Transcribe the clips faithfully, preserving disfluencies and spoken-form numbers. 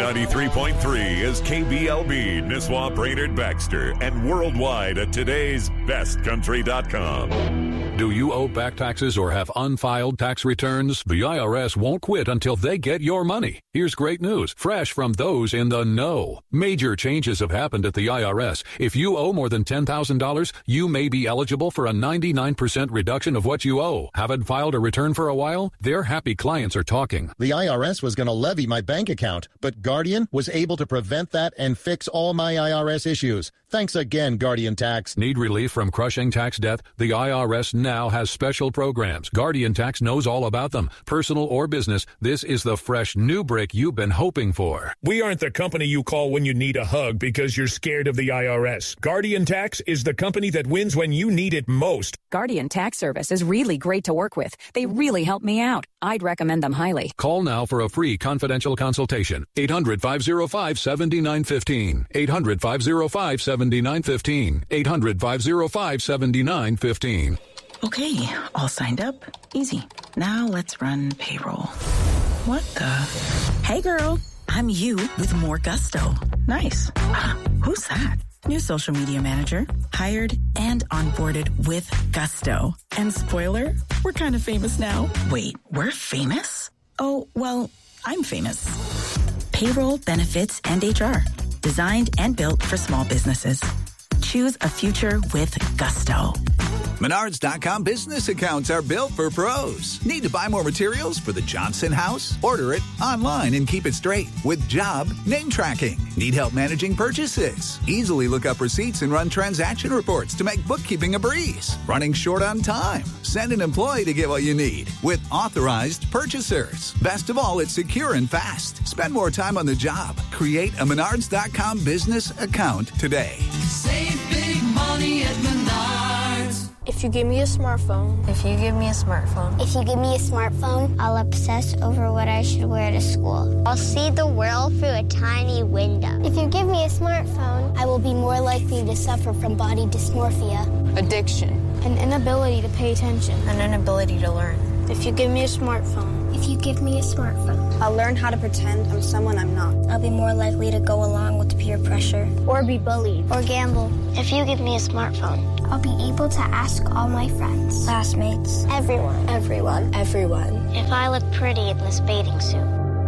ninety-three point three is K B L B, Nisswa, Brainerd, Baxter, and worldwide at today's best country dot com. Do you owe back taxes or have unfiled tax returns? The I R S won't quit until they get your money. Here's great news, fresh from those in the know. Major changes have happened at the I R S. If you owe more than ten thousand dollars, you may be eligible for a ninety-nine percent reduction of what you owe. Haven't filed a return for a while? Their happy clients are talking. The I R S was going to levy my bank account, but Guardian was able to prevent that and fix all my I R S issues. Thanks again, Guardian Tax. Need relief from crushing tax debt? The I R S now has special programs. Guardian Tax knows all about them. Personal or business, this is the fresh new brick you've been hoping for. We aren't the company you call when you need a hug because you're scared of the I R S. Guardian Tax is the company that wins when you need it most. Guardian Tax Service is really great to work with. They really help me out. I'd recommend them highly. Call now for a free confidential consultation. eight hundred, five oh five, seven nine one five. eight hundred, five oh five, seven nine one five. eight hundred, five oh five, seven nine one five. Okay, all signed up. Easy. Now let's run payroll. What the? Hey girl, I'm you with more gusto. Nice. Uh, who's that? New social media manager. Hired and onboarded with gusto. And spoiler, we're kind of famous now. Wait, we're famous? Oh, well, I'm famous. Payroll, benefits, and H R. Designed and built for small businesses. Choose a future with gusto. Menards dot com business accounts are built for pros. Need to buy more materials for the Johnson house? Order it online and keep it straight with job name tracking. Need help managing purchases? Easily look up receipts and run transaction reports to make bookkeeping a breeze. Running short on time? Send an employee to get what you need with authorized purchasers. Best of all, it's secure and fast. Spend more time on the job. Create a Menards dot com business account today. Save big money at Menards. If you give me a smartphone. If you give me a smartphone. If you give me a smartphone, I'll obsess over what I should wear to school. I'll see the world through a tiny window. If you give me a smartphone, I will be more likely to suffer from body dysmorphia, addiction, an inability to pay attention, an inability to learn. If you give me a smartphone. If you give me a smartphone. I'll learn how to pretend I'm someone I'm not. I'll be more likely to go along with peer pressure. Or be bullied. Or gamble. If you give me a smartphone. I'll be able to ask all my friends, classmates, everyone, everyone, everyone. If I look pretty in this bathing suit.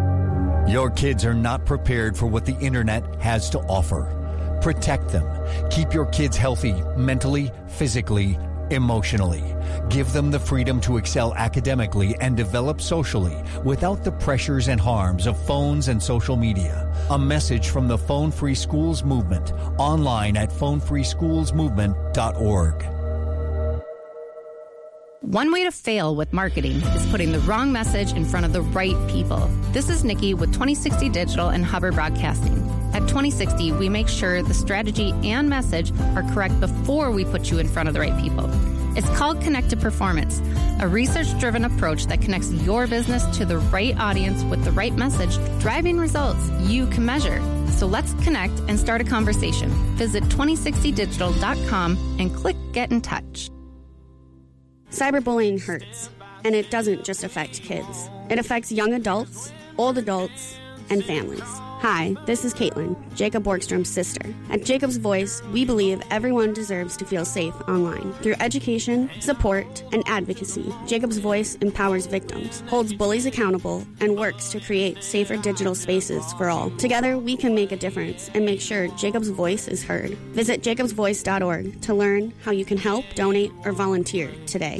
Your kids are not prepared for what the internet has to offer. Protect them. Keep your kids healthy mentally, physically, emotionally. Give them the freedom to excel academically and develop socially without the pressures and harms of phones and social media. A message from the Phone Free Schools Movement, online at phone free schools movement dot org. One way to fail with marketing is putting the wrong message in front of the right people. This is Nikki with twenty sixty Digital and Hubbard Broadcasting. At twenty sixty, we make sure the strategy and message are correct before we put you in front of the right people. It's called Connected Performance, a research-driven approach that connects your business to the right audience with the right message, driving results you can measure. So let's connect and start a conversation. Visit twenty sixty digital dot com and click Get in Touch. Cyberbullying hurts, and it doesn't just affect kids. It affects young adults, old adults, and families. Hi, this is Caitlin, Jacob Borgstrom's sister. At Jacob's Voice, we believe everyone deserves to feel safe online. Through education, support, and advocacy, Jacob's Voice empowers victims, holds bullies accountable, and works to create safer digital spaces for all. Together, we can make a difference and make sure Jacob's Voice is heard. Visit jacobs voice dot org to learn how you can help, donate, or volunteer today.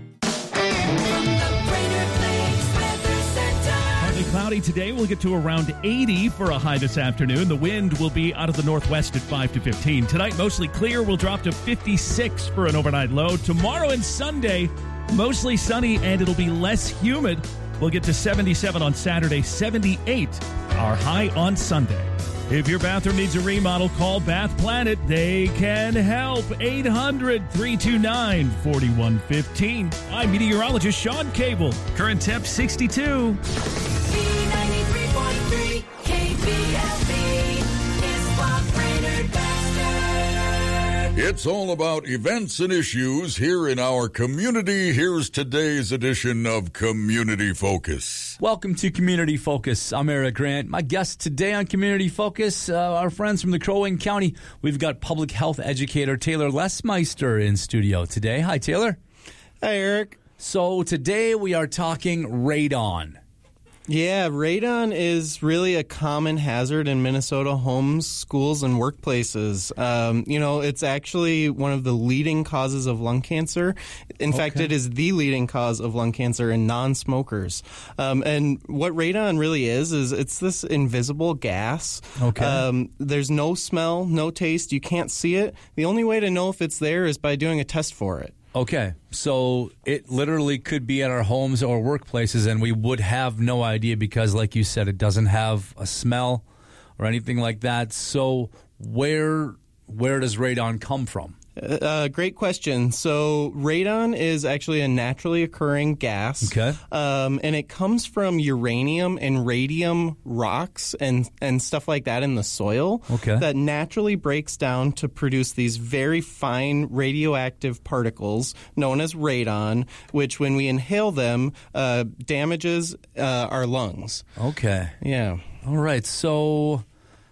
Cloudy today. We'll get to around eighty for a high this afternoon. The wind will be out of the northwest at five to fifteen. Tonight, mostly clear. We'll drop to fifty-six for an overnight low. Tomorrow and Sunday, mostly sunny, and it'll be less humid. We'll get to seventy-seven on Saturday, seventy-eight our high on Sunday. If your bathroom needs a remodel, call Bath Planet. They can help. eight hundred, three two nine, four one one five. I'm meteorologist Sean Cable. Current temp sixty-two. ninety-three point three K B L B is Bob Brainerd Baxter. It's all about events and issues here in our community. Here's today's edition of Community Focus. Welcome to Community Focus. I'm Eric Grant. My guest today on Community Focus, uh, our friends from the Crow Wing County. We've got public health educator Taylor Lesmeister in studio today. Hi, Taylor. Hi, Eric. So today we are talking radon. Yeah, radon is really a common hazard in Minnesota homes, schools, and workplaces. Um, you know, it's actually one of the leading causes of lung cancer. In okay. fact, it is the leading cause of lung cancer in non-smokers. Um, and what radon really is, is it's this invisible gas. Okay. Um, there's no smell, no taste. You can't see it. The only way to know if it's there is by doing a test for it. Okay, so it literally could be at our homes or workplaces, and we would have no idea because, like you said, it doesn't have a smell or anything like that. So where where does radon come from? Uh, great question. So radon is actually a naturally occurring gas. Okay. Um, and it comes from uranium and radium rocks and, and stuff like that in the soil. Okay. That naturally breaks down to produce these very fine radioactive particles known as radon, which when we inhale them, uh, damages uh, our lungs. Okay. Yeah. All right. So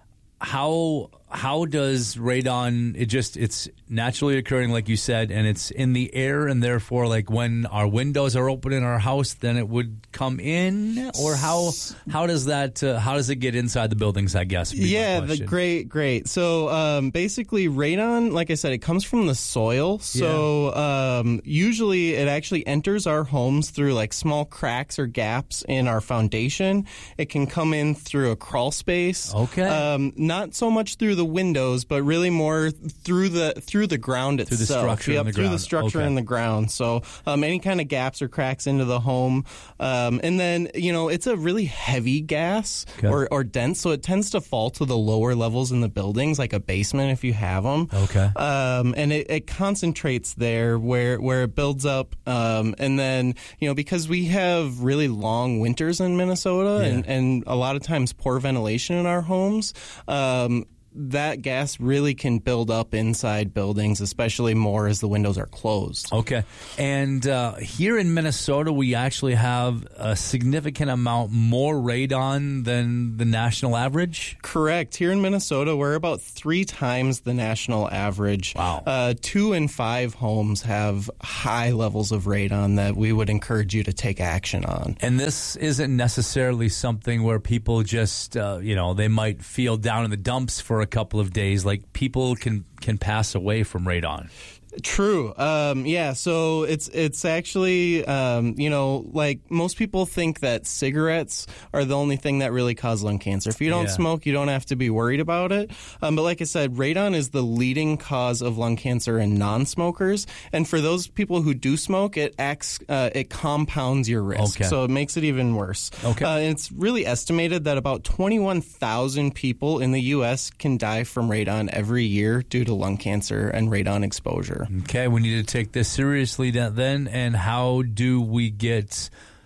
how... How does radon, it just, it's naturally occurring, like you said, and it's in the air, and therefore, like, when our windows are open in our house, then it would come in? Or how how does that, uh, how does it get inside the buildings, I guess? Yeah, the great, great. So, um, basically, radon, like I said, it comes from the soil. So, yeah. um, usually it actually enters our homes through, like, small cracks or gaps in our foundation. It can come in through a crawl space. Okay. Um, not so much through the the windows, but really more through the through the ground itself. Through the structure yep, in the through ground. the structure okay. in the ground. So um, any kind of gaps or cracks into the home, um, and then you know it's a really heavy gas okay. or, or dense, so it tends to fall to the lower levels in the buildings, like a basement if you have them. Okay. Um, and it, it concentrates there where where it builds up, um, and then you know because we have really long winters in Minnesota, yeah. and, and a lot of times poor ventilation in our homes. Um, that gas really can build up inside buildings, especially more as the windows are closed. Okay. And uh, here in Minnesota, we actually have a significant amount more radon than the national average? Correct. Here in Minnesota, we're about three times the national average. Wow. Uh, two in five homes have high levels of radon that we would encourage you to take action on. And this isn't necessarily something where people just, uh, you know, they might feel down in the dumps for a couple of days. Like, people can can pass away from radon. True. Um, yeah. So it's it's actually um, you know like most people think that cigarettes are the only thing that really cause lung cancer. If you don't yeah. smoke, you don't have to be worried about it. Um, but like I said, radon is the leading cause of lung cancer in non-smokers. And for those people who do smoke, it acts uh, it compounds your risk. Okay. So it makes it even worse. Okay. Uh, and it's really estimated that about twenty-one thousand people in the U S can die from radon every year due to lung cancer and radon exposure. Okay, we need to take this seriously then. And how do we get?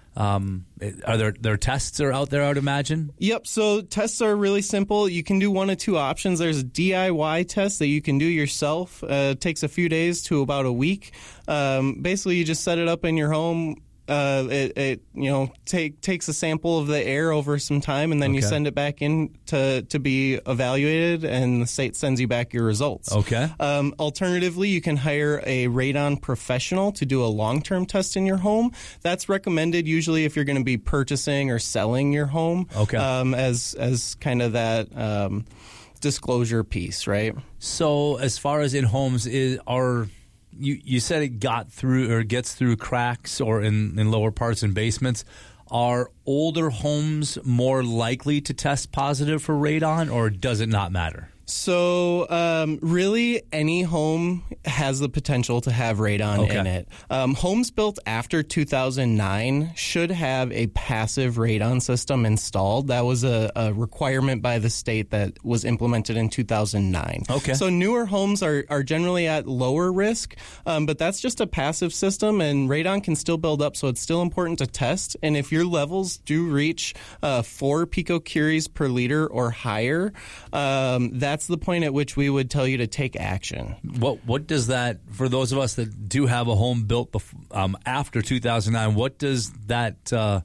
Um, are there there tests are out there? I would imagine. Yep. So tests are really simple. You can do one of two options. There's a D I Y test that you can do yourself. Uh, it takes a few days to about a week. Um, basically, you just set it up in your home. Uh, it, it you know take takes a sample of the air over some time, and then okay. you send it back in to, to be evaluated, and the state sends you back your results. Okay. Um, alternatively, you can hire a radon professional to do a long-term test in your home. That's recommended usually if you're going to be purchasing or selling your home. Okay. Um, as as kind of that um, disclosure piece, right? So as far as in homes, is are You you said it got through or gets through cracks or in, in lower parts and basements. Are older homes more likely to test positive for radon, or does it not matter? So, um, really, any home has the potential to have radon okay. in it. Um, homes built after two thousand nine should have a passive radon system installed. That was a, a requirement by the state that was implemented in two thousand nine. Okay. So newer homes are, are generally at lower risk, um, but that's just a passive system, and radon can still build up, so it's still important to test. And if your levels do reach uh, four picocuries per liter or higher, um, that That's the point at which we would tell you to take action. What what does that, for those of us that do have a home built before, um, after two thousand nine, what does that uh,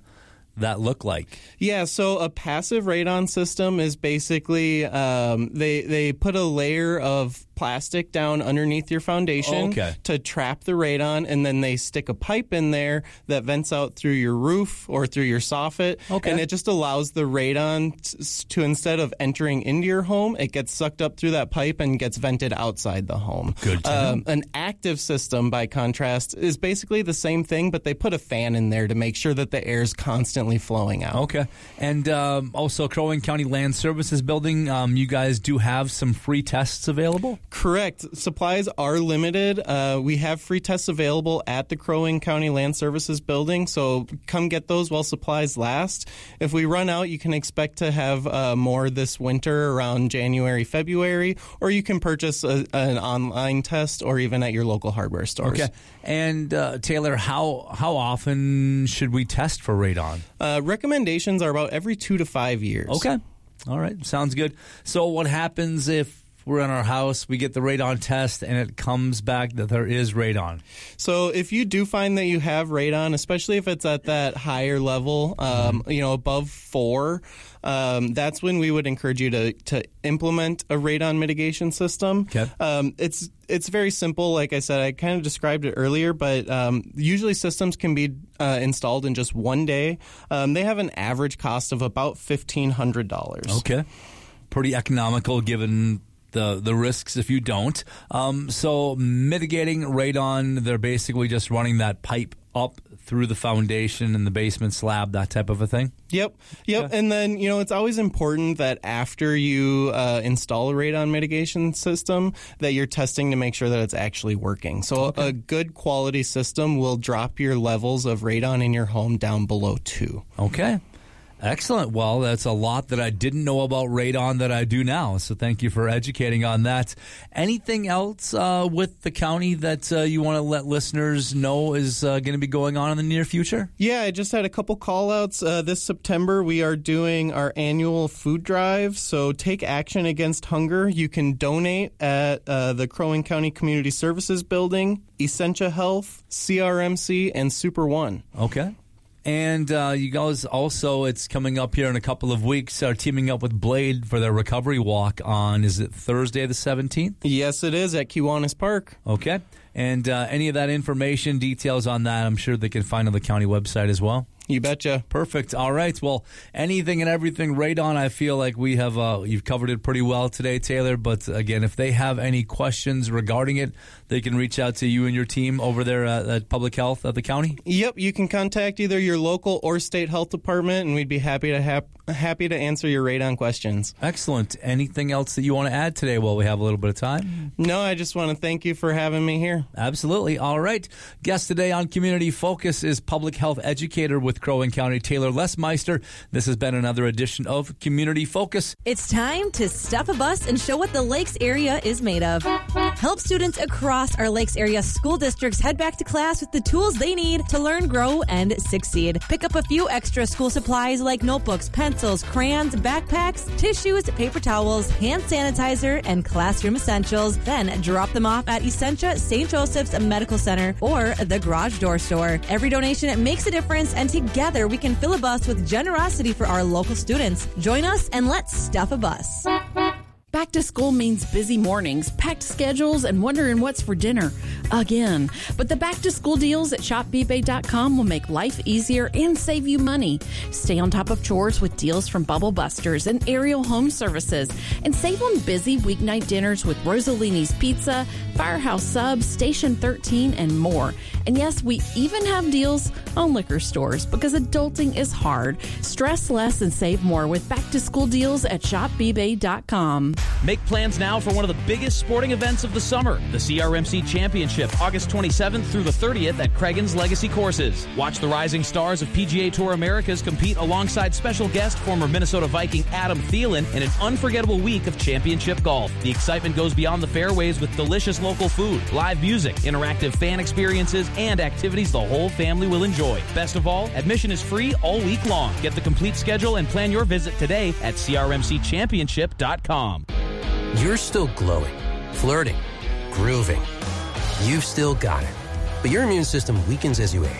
that look like? Yeah, so a passive radon system is basically um, they they put a layer of plastic down underneath your foundation okay. to trap the radon, and then they stick a pipe in there that vents out through your roof or through your soffit, okay. and it just allows the radon t- to, instead of entering into your home, it gets sucked up through that pipe and gets vented outside the home. Good to um, know. An active system, by contrast, is basically the same thing, but they put a fan in there to make sure that the air is constantly flowing out. Okay. And um, also, Crow Wing County Land Services Building, um, you guys do have some free tests available? Correct. Supplies are limited. Uh, we have free tests available at the Crow Wing County Land Services Building, so come get those while supplies last. If we run out, you can expect to have uh, more this winter around January, February, or you can purchase a, an online test or even at your local hardware stores. Okay. And uh, Taylor, how how often should we test for radon? Uh, recommendations are about every two to five years. Okay. All right. Sounds good. So what happens if we're in our house, we get the radon test, and it comes back that there is radon? So if you do find that you have radon, especially if it's at that higher level, um, you know, above four, um, that's when we would encourage you to, to implement a radon mitigation system. Okay. Um, it's it's very simple. Like I said, I kind of described it earlier, but um, usually systems can be uh, installed in just one day. Um, they have an average cost of about fifteen hundred dollars. Okay. Pretty economical given the the risks if you don't. Um, so mitigating radon, they're basically just running that pipe up through the foundation and the basement slab, that type of a thing? Yep. Yep. Okay. And then, you know, it's always important that after you uh, install a radon mitigation system that you're testing to make sure that it's actually working. So okay. a good quality system will drop your levels of radon in your home down below two. Okay. Excellent. Well, that's a lot that I didn't know about radon that I do now. So thank you for educating on that. Anything else uh, with the county that uh, you want to let listeners know is uh, going to be going on in the near future? Yeah, I just had a couple call-outs. Uh, this September, we are doing our annual food drive. So take action against hunger. You can donate at uh, the Crow Wing County Community Services Building, Essentia Health, C R M C, and Super One. Okay. And uh, you guys also, it's coming up here in a couple of weeks, are teaming up with Blade for their recovery walk on, is it Thursday the seventeenth? Yes, it is at Kiwanis Park. Okay. And uh, any of that information, details on that, I'm sure they can find on the county website as well. You betcha. Perfect. All right. Well, anything and everything radon, I feel like we have, uh, you've covered it pretty well today, Taylor. But again, if they have any questions regarding it, they can reach out to you and your team over there at, at Public Health at the county? Yep. You can contact either your local or state health department, and we'd be happy to have happy to answer your radon questions. Excellent. Anything else that you want to add today while we have a little bit of time? No, I just want to thank you for having me here. Absolutely. All right. Guest today on Community Focus is public health educator with Crow Wing County, Taylor Lesmeister. This has been another edition of Community Focus. It's time to stuff a bus and show what the Lakes area is made of. Help students across our Lakes area school districts head back to class with the tools they need to learn, grow, and succeed. Pick up a few extra school supplies like notebooks, pencils, crayons, backpacks, tissues, paper towels, hand sanitizer, and classroom essentials. Then drop them off at Essentia Saint Joseph's Medical Center or the Garage Door Store. Every donation makes a difference, and together we can fill a bus with generosity for our local students. Join us and let's stuff a bus. Back to school means busy mornings, packed schedules, and wondering what's for dinner again. But the back to school deals at shop b bay dot com will make life easier and save you money. Stay on top of chores with deals from Bubble Busters and Ariel Home Services, and save on busy weeknight dinners with Rosalini's Pizza, Firehouse Subs, Station thirteen, and more. And yes, we even have deals on liquor stores because adulting is hard. Stress less and save more with back to school deals at shop b bay dot com. Make plans now for one of the biggest sporting events of the summer, the C R M C Championship, August twenty-seventh through the thirtieth at Craigan's Legacy Courses. Watch the rising stars of P G A Tour Americas compete alongside special guest former Minnesota Viking Adam Thielen in an unforgettable week of championship golf. The excitement goes beyond the fairways with delicious local food, live music, interactive fan experiences, and activities the whole family will enjoy. Best of all, admission is free all week long. Get the complete schedule and plan your visit today at c r m c championship dot com. You're still glowing, flirting, grooving. You've still got it. But your immune system weakens as you age.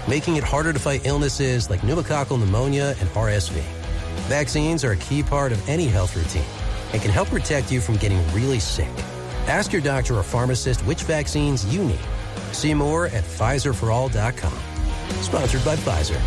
making it harder to fight illnesses like pneumococcal pneumonia and R S V. Vaccines are a key part of any health routine and can help protect you from getting really sick. Ask your doctor or pharmacist which vaccines you need. See more at Pfizer for all dot com. Sponsored by Pfizer.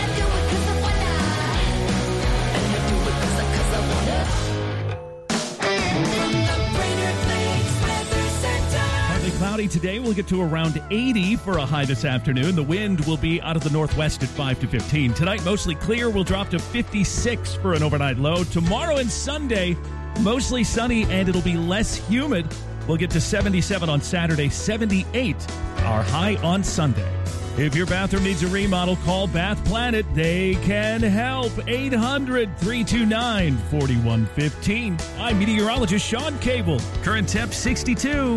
Partly cloudy today. We'll get to around eighty for a high this afternoon. The wind will be out of the northwest at five to fifteen. Tonight, mostly clear. We'll drop to fifty-six for an overnight low. Tomorrow and Sunday, mostly sunny, and it'll be less humid. We'll get to seventy-seven on Saturday, seventy-eight our high on Sunday. If your bathroom needs a remodel, call Bath Planet. They can help. eight hundred, three two nine, four one one five. I'm meteorologist Sean Cable. Current temp sixty-two.